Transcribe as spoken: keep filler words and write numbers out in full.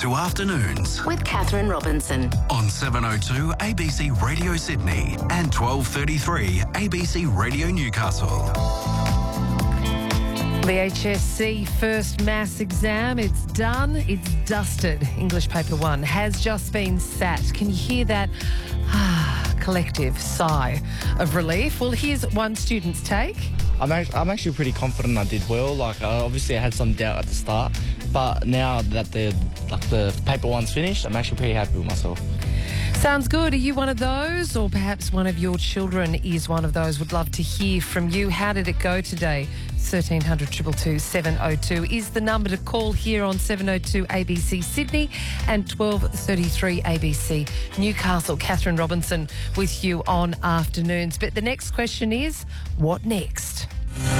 to Afternoons with Catherine Robinson on seven oh two A B C Radio Sydney and twelve thirty-three A B C Radio Newcastle. The H S C first maths exam, it's done, it's dusted. English paper one has just been sat. Can you hear that ah, collective sigh of relief? Well, here's one student's take. I'm actually, I'm actually pretty confident I did well. Like, uh, obviously I had some doubt at the start, but now that the like the paper one's finished, I'm actually pretty happy with myself. Sounds good. Are you one of those, or perhaps one of your children is one of those? Would love to hear from you. How did it go today? thirteen hundred, two two two, seven oh two is the number to call here on seven oh two A B C Sydney and twelve thirty-three A B C Newcastle. Catherine Robinson with you on Afternoons. But the next question is, what next?